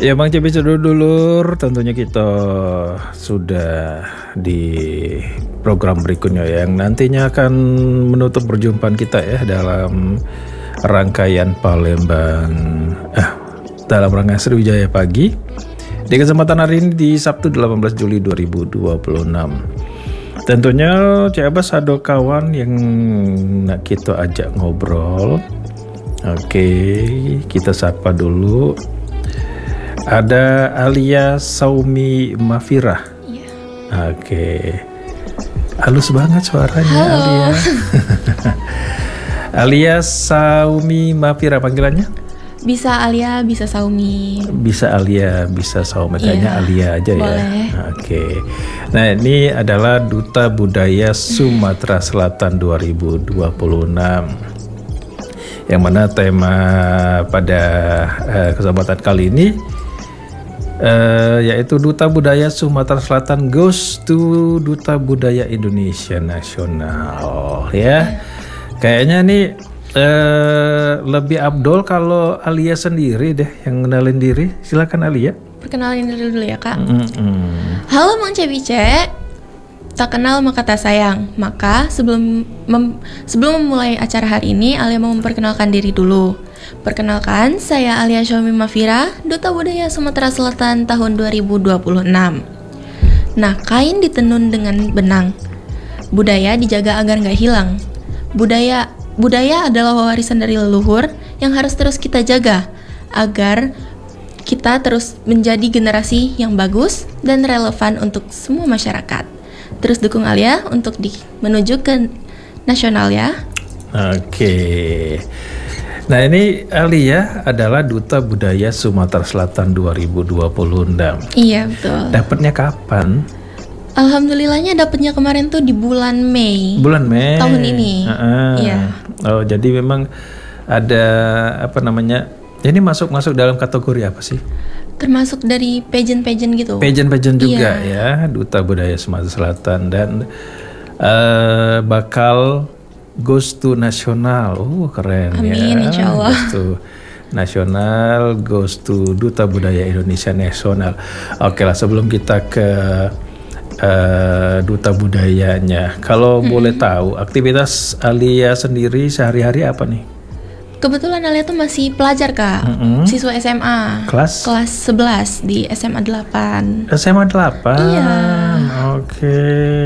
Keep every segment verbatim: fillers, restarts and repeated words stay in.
Ya Bang Cepi dulur, tentunya kita sudah di program berikutnya yang nantinya akan menutup perjumpaan kita ya dalam rangkaian Palembang, eh, dalam rangkaian Sriwijaya Pagi. Di kesempatan hari ini di Sabtu delapan belas Juli dua ribu dua puluh enam. Tentunya Ciabas ada kawan yang nak kita ajak ngobrol. Oke, kita sapa dulu. Ada Alia Saumi Mafira. Iya. Oke. Halus banget suaranya. Halo. Alia. Alia Saumi Mafira panggilannya? Bisa Alia, bisa Saumi. Bisa Alia, bisa Saumi. Kayaknya Iya, Alia aja ya. boleh. Oke. Nah, ini adalah Duta Budaya Sumatera Selatan dua ribu dua puluh enam. Yang mana tema pada uh, kesempatan kali ini Uh, yaitu Duta Budaya Sumatera Selatan goes to Duta Budaya Indonesia Nasional ya. Kayaknya nih uh, lebih abdol kalau Alia sendiri deh yang kenalin diri. Silakan Alia. Perkenalin diri dulu ya kak. Mm-mm. Halo Mang Cebice. Tak kenal maka tak sayang. Maka sebelum mem- sebelum memulai acara hari ini, Alia mau memperkenalkan diri dulu. Perkenalkan, saya Alia Saumi Mafira, Duta Budaya Sumatera Selatan tahun dua ribu dua puluh enam. Nah, kain ditenun dengan benang. Budaya dijaga agar nggak hilang. Budaya budaya adalah warisan dari leluhur yang harus terus kita jaga agar kita terus menjadi generasi yang bagus dan relevan untuk semua masyarakat. Terus dukung Alia untuk di, menuju ke nasional ya. Oke. Nah, ini Alia adalah Duta Budaya Sumatera Selatan dua ribu dua puluh enam. Iya betul. Dapatnya kapan? Alhamdulillahnya dapatnya kemarin tuh di bulan Mei. Bulan Mei tahun ini. Uh-uh. Iya. Oh, jadi memang ada apa namanya? Ini masuk masuk dalam kategori apa sih? Termasuk dari pageant-pageant gitu. Pageant-pageant juga Iya. ya, Duta Budaya Sumatera Selatan dan uh, bakal goes to nasional. Oh, keren. Amin, ya. insya Allah. Goes to nasional, goes to Duta Budaya Indonesia Nasional. Oke lah, sebelum kita ke uh, Duta Budayanya, kalau hmm. boleh tahu aktivitas Alia sendiri sehari-hari apa nih? Kebetulan Alia tuh masih pelajar kak, Mm-mm. siswa S M A. Kelas? Kelas sebelas di S M A delapan. S M A delapan. Iya. Oke.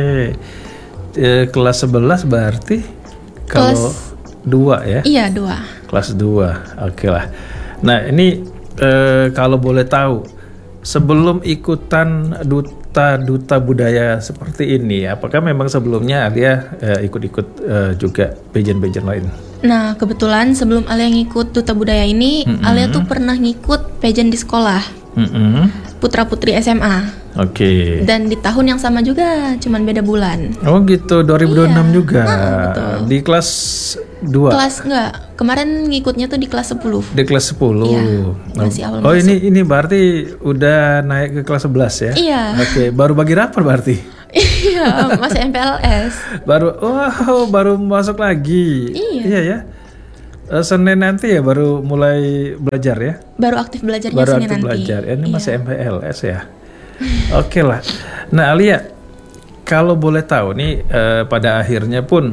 Eh, kelas sebelas berarti kalau dua ya? Iya dua. Kelas dua, oke lah. Nah ini eh, kalau boleh tahu, sebelum ikutan duta-duta budaya seperti ini, apakah memang sebelumnya Alia eh, ikut-ikut eh, juga pageant-pageant lain? Nah kebetulan sebelum Alia ngikut Duta Budaya ini, mm-hmm. Alia tuh pernah ngikut pageant di sekolah. Mm-hmm. Putra Putri S M A. Oke. Okay. Dan di tahun yang sama juga, cuman beda bulan. Oh gitu, dua ribu dua puluh enam iya. juga. Nah, betul. Di kelas dua. Kelas enggak, kemarin ngikutnya tuh di kelas sepuluh. Di kelas sepuluh. Iya, masih awal oh masuk. ini ini berarti udah naik ke kelas sebelas ya? Iya. Oke, okay. Baru bagi rapor berarti? Iya, masih M P L S. Baru, wow, baru masuk lagi. Iya. Iya ya. Uh, Senin nanti ya baru mulai belajar ya? Baru aktif belajarnya baru Senin aktif nanti. belajar. Ya, ini iya. masih M P L S ya. Oke okay lah. Nah Alia, kalau boleh tahu nih uh, pada akhirnya pun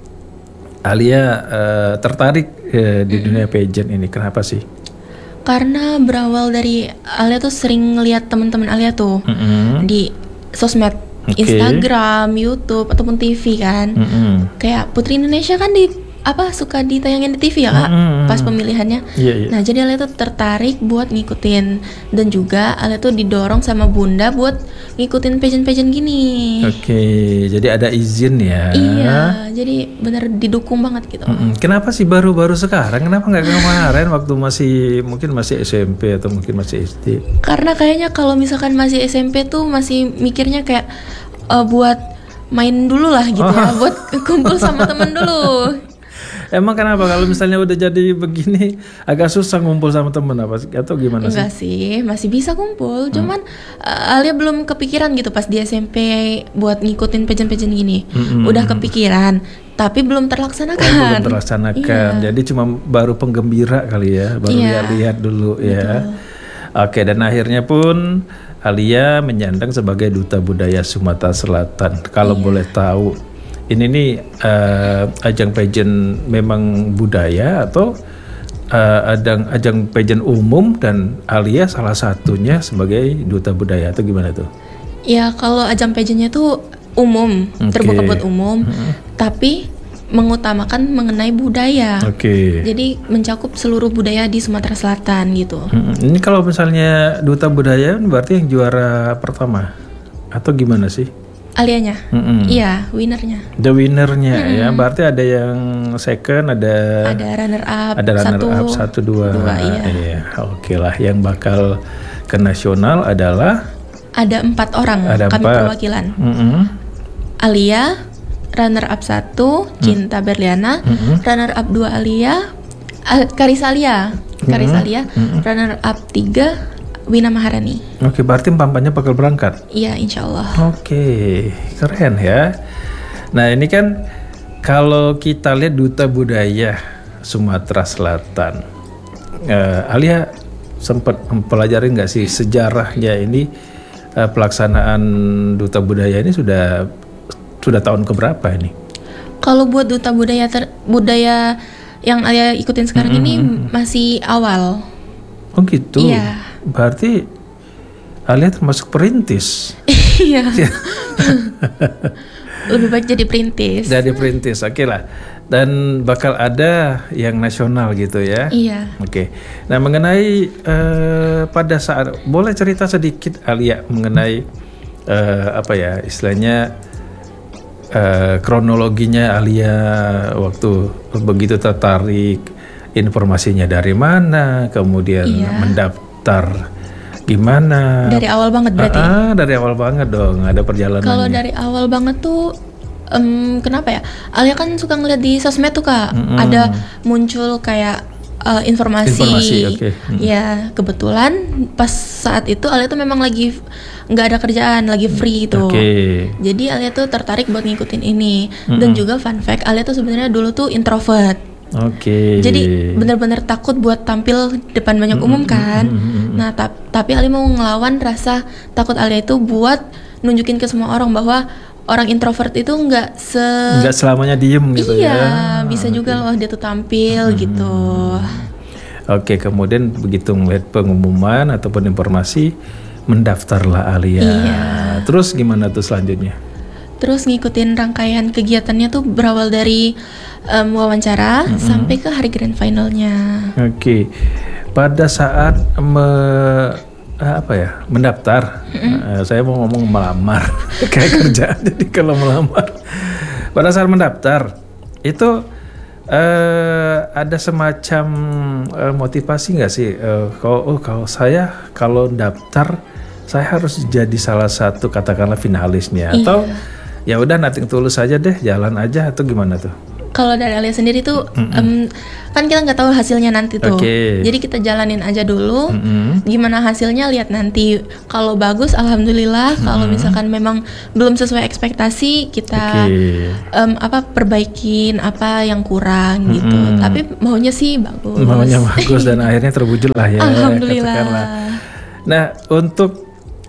Alia uh, tertarik uh, di mm-hmm. dunia pageant ini. Kenapa sih? Karena berawal dari Alia tuh sering ngeliat teman-teman Alia tuh mm-hmm. di sosmed, okay. Instagram, YouTube ataupun T V kan. Mm-hmm. Kayak Putri Indonesia kan di apa suka ditayangin di T V ya kak, mm-hmm. pas pemilihannya. Yeah, yeah. Nah jadi Alia tuh tertarik buat ngikutin dan juga Alia tuh didorong sama bunda buat ngikutin pageant-pageant gini. Oke, okay, jadi ada izin ya? Iya, jadi bener didukung banget gitu. Mm-hmm. Kenapa sih baru-baru sekarang? Kenapa nggak kemarin waktu masih mungkin masih S M P atau mungkin masih S D? Karena kayaknya kalau misalkan masih S M P tuh masih mikirnya kayak uh, buat main dulu lah gitu oh. ya, buat kumpul sama temen dulu. Emang kenapa kalau misalnya udah jadi begini agak susah ngumpul sama temen apa atau gimana sih? Enggak sih, masih bisa kumpul. Hmm. Cuman uh, Alia belum kepikiran gitu pas di S M P buat ngikutin pageant-pageant gini. Hmm. Udah kepikiran, tapi belum terlaksanakan. Oh, belum terlaksanakan. Iya. Jadi cuma baru penggembira kali ya, baru iya. lihat-lihat dulu. Betul. Ya. Oke, dan akhirnya pun Alia menyandang sebagai Duta Budaya Sumatera Selatan. Kalau Iya. boleh tahu, ini nih uh, ajang pageant memang budaya atau uh, ajang ajang pageant umum dan Alia salah satunya sebagai Duta Budaya atau gimana tuh? Ya kalau ajang pageantnya tuh umum, Oke. terbuka buat umum, tapi mengutamakan mengenai budaya. Oke. Jadi mencakup seluruh budaya di Sumatera Selatan gitu. Mm, Ini kalau misalnya Duta Budaya berarti yang juara pertama atau gimana sih? Alianya, Mm-mm. iya, winernya. The winnernya ya, berarti ada yang second, ada Ada runner up, ada runner satu, up satu dua. dua, iya. Iya, oke lah. Yang bakal ke nasional adalah Ada empat orang Ada kami empat. perwakilan. mm-mm, Alia, runner up satu, Cinta Berliana, runner up dua Alia, uh, Karisalia, Karisalia, runner up tiga, Wina Maharani. Oke, berarti empat-empatnya bakal berangkat. Iya, insya Allah. Oke, keren ya. Nah ini kan kalau kita lihat Duta Budaya Sumatera Selatan, eh, Alia sempat mempelajari nggak sih sejarahnya ini eh, pelaksanaan Duta Budaya ini sudah sudah tahun keberapa ini? Kalau buat duta budaya ter, budaya yang Alia ikutin sekarang ini masih awal. Oh gitu. Iya. Berarti Alia termasuk perintis. Iya. Lebih baik jadi perintis. Jadi perintis, oke lah. Dan bakal ada yang nasional gitu ya. Iya. Oke. Nah mengenai eh, pada saat boleh cerita sedikit Alia mengenai eh, apa ya istilahnya eh, kronologinya Alia waktu begitu tertarik, informasinya dari mana, kemudian Iya. mendaftar gimana? Dari awal banget berarti. Ah, ah, dari awal banget dong ada perjalanannya. Kalau dari awal banget tuh em, kenapa ya? Alia kan suka ngeliat di sosmed tuh Kak, Mm-mm. ada muncul kayak eh, informasi. Informasi, oke. Mm. Ya kebetulan pas saat itu Alia tuh memang lagi f- nggak ada kerjaan, lagi free tuh. Oke. Jadi Alia tuh tertarik buat ngikutin ini. Dan juga fun fact, Alia tuh sebenarnya dulu tuh introvert. Oke. Jadi benar-benar takut buat tampil depan banyak umum kan. Nah, ta- tapi Alia mau ngelawan rasa takut Alia itu buat nunjukin ke semua orang bahwa orang introvert itu nggak se Nggak selamanya diem gitu iya, ya. bisa juga loh dia tuh tampil gitu. Oke, kemudian begitu ngeliat pengumuman ataupun informasi, mendaftarlah Alia. Iya. Terus gimana tuh selanjutnya? Terus ngikutin rangkaian kegiatannya tuh berawal dari em, wawancara sampai ke hari grand finalnya. Oke, pada saat me, eh, apa ya mendaftar, eh, saya mau ngomong melamar kayak kerjaan. Jadi kalau melamar, pada saat mendaftar itu eh, ada semacam eh, motivasi nggak sih? Eh, kalau oh kalau saya kalau daftar saya harus jadi salah satu katakanlah finalisnya atau ya udah nothing tulus aja deh, jalan aja atau gimana tuh? Kalau dari Alia sendiri tuh em, kan kita nggak tahu hasilnya nanti tuh. Oke. Jadi kita jalanin aja dulu. Mm-mm. Gimana hasilnya lihat nanti. Kalau bagus alhamdulillah, kalau misalkan memang belum sesuai ekspektasi kita Oke. em, apa perbaikin apa yang kurang gitu. Tapi maunya sih bagus. Maunya bagus dan akhirnya terwujud lah ya. Alhamdulillah. Katakanlah. Nah untuk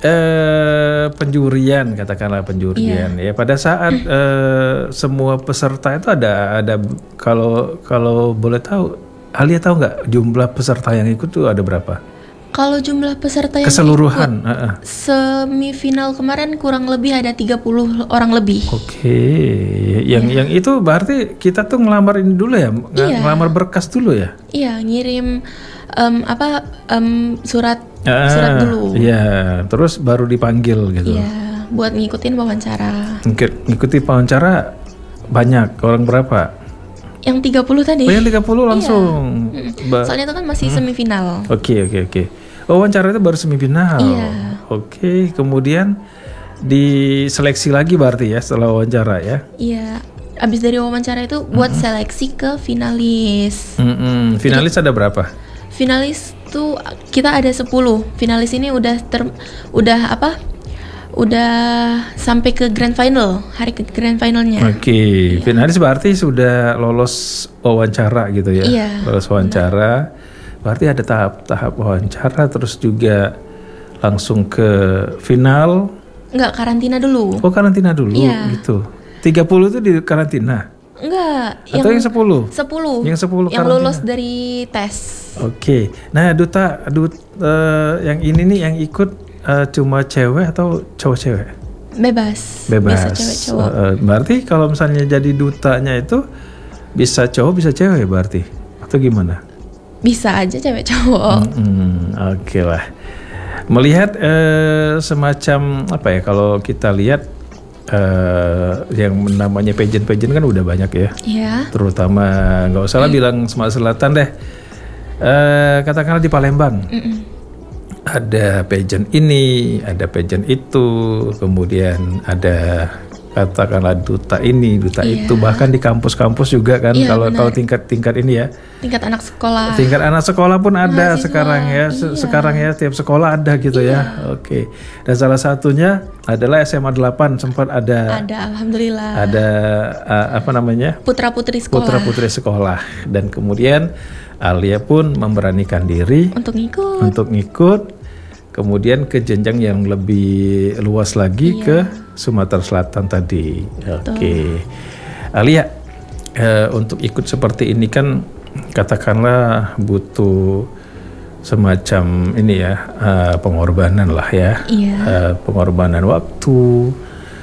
eh, penjurian katakanlah penjurian ya pada saat eh, semua peserta itu ada ada kalau kalau boleh tahu Alia tahu nggak jumlah peserta yang ikut tuh ada berapa? Kalau jumlah peserta yang Keseluruhan. ikut, eh, eh. semifinal kemarin kurang lebih ada tiga puluh orang lebih. Oke, yang yang itu berarti kita tuh ngelamar ini dulu ya, ng- Iya. ngelamar berkas dulu ya? Iya, ngirim em, apa em, surat Ah, surat dulu. Iya, terus baru dipanggil gitu. Iya, buat ngikutin wawancara. Ngikut- Ngikuti wawancara banyak orang berapa? Yang tiga puluh tadi. Oh yang tiga puluh langsung. Ba- Soalnya itu kan masih semifinal. Oke oke oke. Oh wawancara itu baru semifinal. Iya. Oke, kemudian diseleksi lagi berarti ya setelah wawancara ya. Iya. Abis dari wawancara itu buat seleksi ke finalis. Mm-mm. Finalis ada berapa? Finalis tuh kita ada sepuluh. Finalis ini udah ter udah apa? Udah sampai ke grand final, hari ke grand finalnya. Oke, finalis berarti sudah lolos wawancara gitu ya. Iya, Lolos wawancara. Berarti ada tahap-tahap wawancara terus juga langsung ke final. Enggak, karantina dulu. Oh, karantina dulu Iya. gitu. tiga puluh itu di karantina. Enggak, Atau yang sepuluh? sepuluh. Yang sepuluh Yang karantina. lulus dari tes. Oke. Nah, duta dut eh, yang ini nih yang ikut eh, cuma cewek atau cowok cewek? Bebas. Bebas. Bisa cewek cowok. Eh, eh, berarti kalau misalnya jadi dutanya itu bisa cowok bisa cewek berarti atau gimana? Bisa aja cewek cowok. Hmm, Oke lah. Melihat eh, semacam apa ya kalau kita lihat eh, yang namanya pageant-pageant kan udah banyak ya. Iya. Terutama nggak usah lah bilang Sumatera Selatan deh. Eh, katakanlah di Palembang. Mm-mm. Ada pageant ini, ada pageant itu, kemudian ada katakanlah duta ini, duta Iya. itu, bahkan di kampus-kampus juga kan Iya, kalau benar. kalau tingkat-tingkat ini ya. Tingkat anak sekolah. Tingkat anak sekolah pun ada Mahasiswa, sekarang ya. Se- iya. Sekarang ya tiap sekolah ada gitu ya. Oke. Dan salah satunya adalah S M A delapan sempat ada Ada, alhamdulillah. ada uh, apa namanya? Putra putri sekolah. Putra-putri sekolah. Dan kemudian Alia pun memberanikan diri Untuk ngikut. untuk ngikut kemudian ke jenjang yang lebih luas lagi Iya. ke Sumatera Selatan tadi. Oke. Alia eh, untuk ikut seperti ini kan katakanlah butuh semacam ini ya eh, pengorbanan lah ya. Iya. Eh, pengorbanan waktu,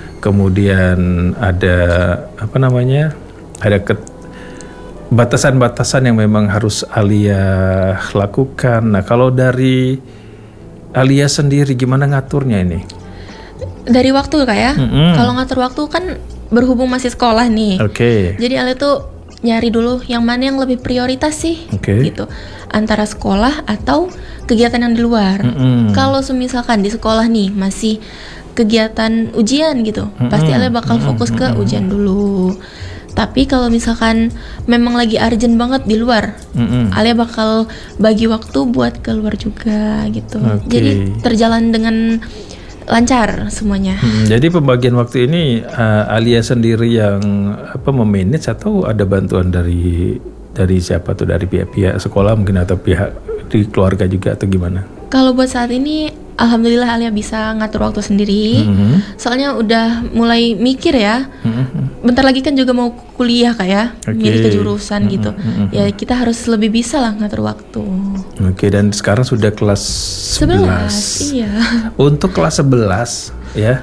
kemudian ada apa namanya? Ada ket- batasan-batasan yang memang harus Alia lakukan. Nah, kalau dari Alia sendiri gimana ngaturnya ini? Dari waktu kak ya. Mm-mm. Kalau ngatur waktu kan berhubung masih sekolah nih. Oke. Jadi Ale tuh nyari dulu yang mana yang lebih prioritas sih. Oke. Gitu. Antara sekolah atau kegiatan yang di luar. Mm-mm. Kalau semisalkan di sekolah nih masih kegiatan ujian gitu, Mm-mm. pasti Ale bakal fokus ke ujian dulu. Tapi kalau misalkan memang lagi urgent banget di luar, Mm-mm. Alia bakal bagi waktu buat keluar juga gitu. Oke. Jadi terjalan dengan lancar semuanya. Hmm, jadi pembagian waktu ini uh, Alia sendiri yang apa memanage atau ada bantuan dari dari siapa tuh, dari pihak-pihak sekolah mungkin atau pihak di keluarga juga atau gimana? Kalau buat saat ini, alhamdulillah Alia bisa ngatur waktu sendiri. Mhm. Soalnya udah mulai mikir ya. Mhm. Bentar lagi kan juga mau kuliah kak ya, Oke. milih kejurusan gitu. mhm. Ya kita harus lebih bisa lah ngatur waktu. Oke, dan sekarang sudah kelas sebelas. Iya. Untuk kelas sebelas ya,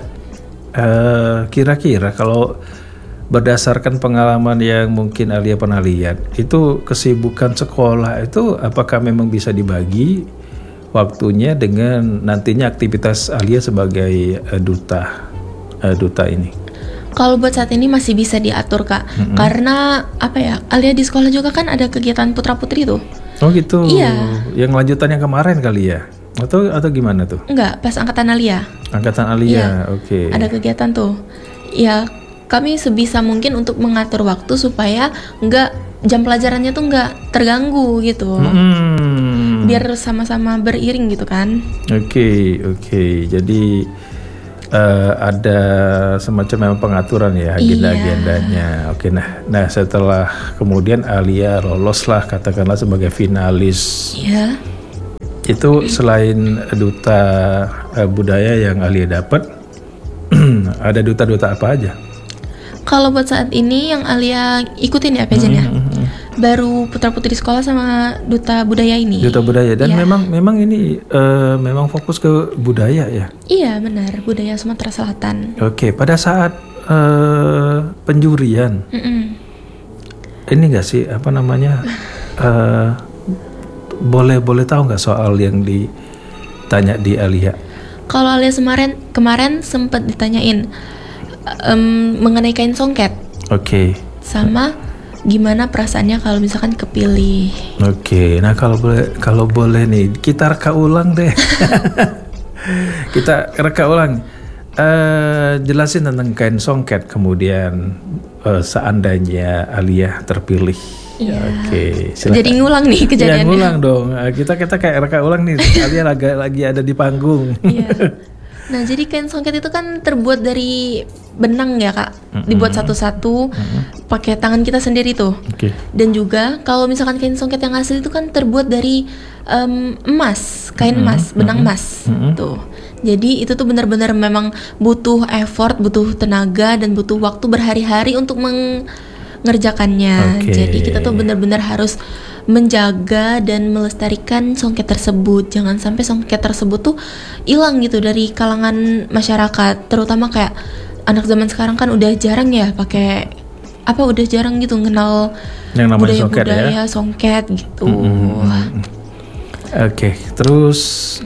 eh, kira-kira kalau berdasarkan pengalaman yang mungkin Alia pernah lihat, itu kesibukan sekolah itu apakah memang bisa dibagi waktunya dengan nantinya aktivitas Alia sebagai eh, duta eh, duta ini? Kalau buat saat ini masih bisa diatur kak, karena apa ya, Alia di sekolah juga kan ada kegiatan putra putri tuh. Oh gitu. Iya. Yang lanjutan yang kemarin kali ya? Atau atau gimana tuh? Enggak, pas angkatan Alia Angkatan Alia, Iya. oke. ada kegiatan tuh. Ya kami sebisa mungkin untuk mengatur waktu supaya enggak jam pelajarannya tuh enggak terganggu gitu. Hmm. Biar sama-sama beriring gitu kan. Oke, oke. Jadi eh, ada semacam memang pengaturan ya agenda-agendanya. Oke, nah, nah setelah kemudian Alia lolos lah katakanlah sebagai finalis. Iya. Itu selain duta eh, budaya yang Alia dapat, ada duta-duta apa aja? Kalau buat saat ini yang Alia ikutin ya pageantnya, baru putra putri sekolah sama duta budaya ini. Duta budaya dan Iya. memang memang ini eh, memang fokus ke budaya ya. Iya benar, budaya Sumatera Selatan. Oke, pada saat eh, penjurian Mm-mm. ini enggak sih apa namanya eh, boleh boleh tahu nggak soal yang ditanya di Alia? Kalau Alia kemarin kemarin sempat ditanyain em, mengenai kain songket Oke, sama gimana perasaannya kalau misalkan kepilih. oke. Nah kalau boleh kalau boleh nih kita reka ulang deh. Kita reka ulang. Eh, jelasin tentang kain songket kemudian eh, seandainya Alia terpilih. Iya. Oke, silakan. Jadi ngulang nih Ya kejadiannya. ngulang dong. Eh, Kita kita kayak reka ulang nih. Alia lagi lagi ada di panggung. Iya. Nah, jadi kain songket itu kan terbuat dari benang ya kak, Mm-mm. dibuat satu-satu Mm-mm. pakai tangan kita sendiri tuh. Oke. Dan juga kalau misalkan kain songket yang asli itu kan terbuat dari em, emas, kain Mm-mm. emas, benang Mm-mm. emas Mm-mm. tuh. Jadi itu tuh benar-benar memang butuh effort, butuh tenaga dan butuh waktu berhari-hari untuk mengerjakannya. Oke. Jadi kita tuh benar-benar harus menjaga dan melestarikan songket tersebut. Jangan sampai songket tersebut tuh hilang gitu dari kalangan masyarakat, terutama kayak anak zaman sekarang kan udah jarang ya pakai apa udah jarang gitu kenal Yang namanya songket budaya-budaya ya. songket gitu. Mm-mm. Oke, terus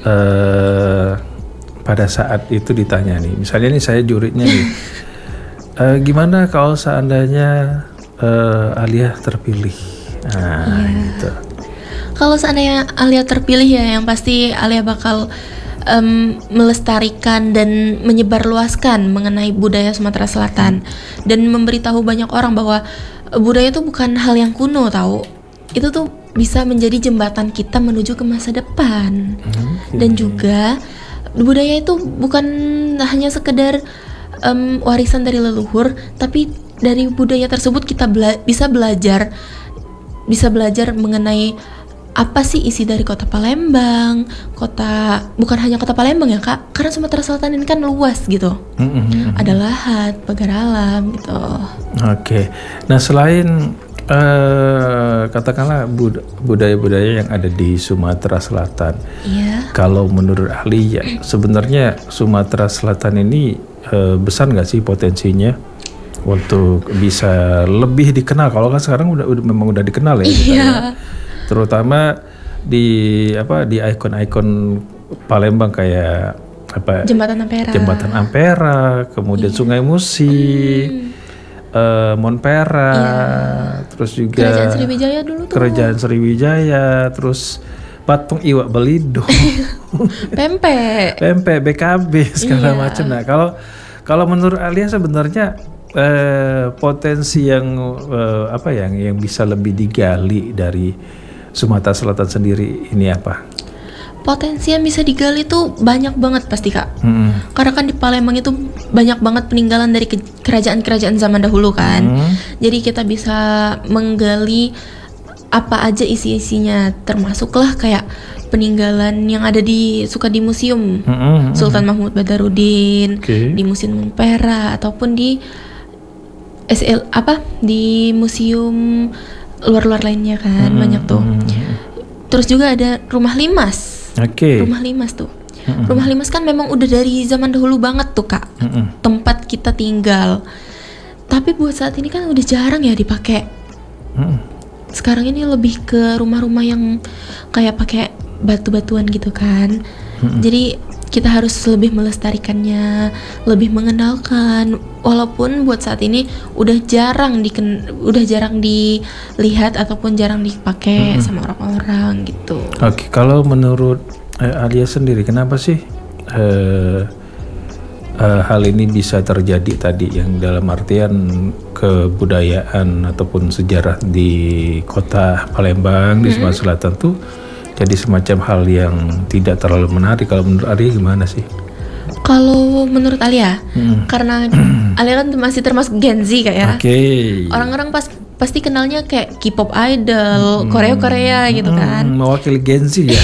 eh, pada saat itu ditanya nih, misalnya nih saya juritnya nih, eh, gimana kalau seandainya eh, Alia terpilih? Nah, Iya. gitu. Kalau seandainya Alia terpilih ya, yang pasti Alia bakal em, melestarikan dan menyebarluaskan mengenai budaya Sumatera Selatan dan memberitahu banyak orang bahwa budaya itu bukan hal yang kuno tahu. Itu tuh bisa menjadi jembatan kita menuju ke masa depan. Oke. Dan juga budaya itu bukan hanya sekedar em, warisan dari leluhur, tapi dari budaya tersebut kita bela- bisa belajar bisa belajar mengenai apa sih isi dari kota Palembang, kota bukan hanya kota Palembang ya kak, karena Sumatera Selatan ini kan luas gitu, Mm-mm. ada lahat, pagar alam gitu. Oke, nah selain eh, katakanlah bud- budaya-budaya yang ada di Sumatera Selatan, Iya. kalau menurut ahli ya sebenarnya Sumatera Selatan ini eh, besar nggak sih potensinya untuk bisa lebih dikenal? Kalau kan sekarang udah, udah memang udah dikenal ya, kita Iya. ya. Terutama di apa di ikon-ikon Palembang kayak apa Jembatan Ampera. Jembatan Ampera, kemudian Sungai Musi, eh, Monpera, terus juga Kerajaan Sriwijaya dulu tuh. Kerajaan Sriwijaya, terus patung Iwak Belido, Pempek. pempek, B K B segala Iya. macam. Nah, kalau kalau menurut Alia sebenarnya eh, potensi yang eh, apa yang yang bisa lebih digali dari Sumatera Selatan sendiri ini apa? Potensi yang bisa digali tuh banyak banget pasti kak. Hmm. Karena kan di Palembang itu banyak banget peninggalan dari ke- kerajaan-kerajaan zaman dahulu kan. Hmm. Jadi kita bisa menggali apa aja isi-isinya, termasuklah kayak peninggalan yang ada di suka di museum Hmm, hmm, hmm. Sultan Mahmud Badarudin, Oke. di Museum Monpera ataupun di S L apa di museum luar-luar lainnya kan, Hmm, banyak tuh. hmm, hmm. Terus juga ada Rumah Limas. Oke. Rumah Limas tuh. Mm-mm. Rumah Limas kan memang udah dari zaman dahulu banget tuh kak, Mm-mm. tempat kita tinggal. Tapi buat saat ini kan udah jarang ya dipakai. Mm-mm. Sekarang ini lebih ke rumah-rumah yang kayak pakai batu-batuan gitu kan. Mm-mm. Jadi kita harus lebih melestarikannya, lebih mengenalkan. Walaupun buat saat ini udah jarang diken, udah jarang dilihat ataupun jarang dipakai sama orang-orang gitu. Oke, kalau menurut eh, Alia sendiri, kenapa sih eh, eh, hal ini bisa terjadi tadi yang dalam artian kebudayaan ataupun sejarah di kota Palembang di Sumatera Selatan tuh jadi semacam hal yang tidak terlalu menarik? Kalau menurut Alia gimana sih? Kalau menurut Alia, Hmm. karena Alia kan masih termasuk Gen Z kayak ya. Oke. Orang-orang pas pasti kenalnya kayak K-pop idol, Korea-Korea gitu kan. Hmm, mewakili Gen Z ya.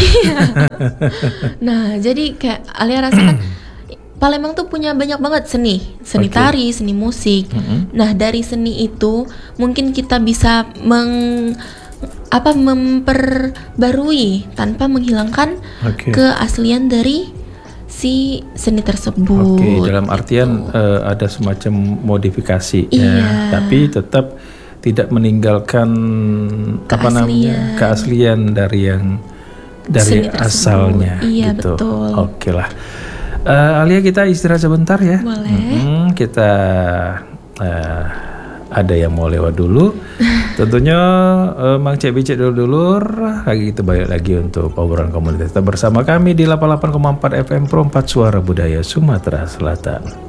Nah, jadi kayak Alia rasakan Palembang tuh punya banyak banget seni, seni Oke. tari, seni musik. Mm-mm. Nah, dari seni itu mungkin kita bisa meng apa memperbarui tanpa menghilangkan Oke. keaslian dari si seni tersebut. Oke, dalam artian eh, ada semacam modifikasi ya, Iya. tapi tetap tidak meninggalkan apa namanya Keaslian. keaslian dari yang dari Seni tersebut. asalnya Iya, gitu. betul. Oke lah. Eh, Alia, kita istirahat sebentar ya. Boleh. Mm-mm, kita eh, ada yang mau lewat dulu. Tentunya eh, Mang Cek Bicek dulur-dulur lagi kita balik lagi untuk obrolan komunitas. Tetap bersama kami di delapan puluh delapan koma empat F M Pro empat Suara Budaya Sumatera Selatan.